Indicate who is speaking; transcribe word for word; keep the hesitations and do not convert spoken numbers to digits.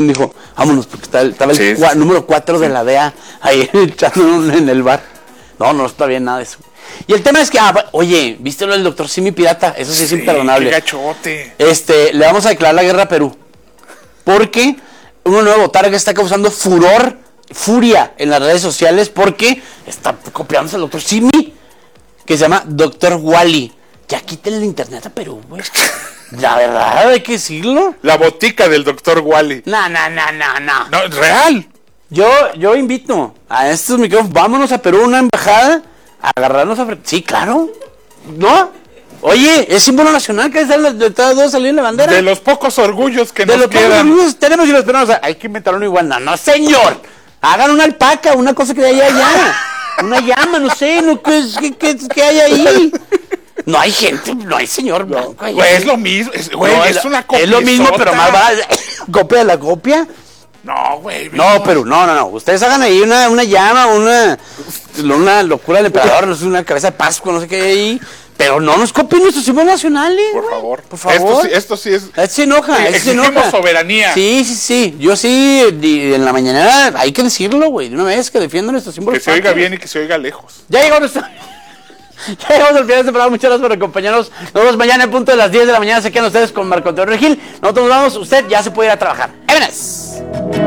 Speaker 1: Nelson dijo, vámonos, porque está, estaba el
Speaker 2: Sí,
Speaker 1: cua,
Speaker 2: sí.
Speaker 1: número cuatro de la D E A ahí echando en el bar. No, no está bien nada de eso. Y el tema es que, ah, oye, ¿viste lo del doctor Simi Pirata? Eso sí, sí es imperdonable.
Speaker 2: Qué gachote.
Speaker 1: Este, le vamos a declarar la guerra a Perú. Porque una nueva botarga está causando furor, furia en las redes sociales porque está copiándose al doctor Simi, que se llama doctor Wally. Ya quiten el internet a Perú, güey. La verdad, hay que decirlo.
Speaker 2: La botica del doctor Wally.
Speaker 1: No, no, no, no, no.
Speaker 2: No, real.
Speaker 1: Yo, yo invito a estos micrófonos, vámonos a Perú, una embajada, a agarrarnos a... Sí, claro. ¿No? Oye, es símbolo nacional que está detrás de salir en la bandera.
Speaker 2: De los pocos orgullos que
Speaker 1: De
Speaker 2: nos
Speaker 1: los pocos
Speaker 2: quedan.
Speaker 1: orgullos tenemos y los esperamos. O sea, hay que inventar uno igual. No, no, señor. Hagan una alpaca, una cosa que de allá allá. Una llama, no sé, no, ¿qué, qué, qué, qué hay ahí? No hay gente, no hay señor blanco ahí.
Speaker 2: Güey, es lo mismo. Es, güey,
Speaker 1: No,
Speaker 2: es una copia.
Speaker 1: Es lo mismo, pero más va. ¿Copia de la copia?
Speaker 2: No, güey.
Speaker 1: No, pero no, no, no. Ustedes hagan ahí una, una llama, una, una locura del emperador, no sé, una cabeza de Pascua, no sé qué hay ahí. Pero no nos copien nuestros símbolos nacionales.
Speaker 2: Por
Speaker 1: güey.
Speaker 2: favor.
Speaker 1: Por favor.
Speaker 2: Esto sí, esto sí es.
Speaker 1: Él se enoja, él se
Speaker 2: Exigimos
Speaker 1: enoja.
Speaker 2: soberanía.
Speaker 1: Sí, sí, sí. Yo sí, di- en la mañana hay que decirlo, güey. De una vez que defiendan nuestros símbolos.
Speaker 2: Que se oiga
Speaker 1: patrios.
Speaker 2: bien y que se oiga lejos.
Speaker 1: Ya llegó nuestro... Ya llegamos al final de este programa. Muchas gracias por acompañarnos. Nos vemos mañana en punto de las diez de la mañana. Se quedan ustedes con Marco Antonio Regil. Nosotros nos vamos. Usted ya se puede ir a trabajar. ¡Évenes!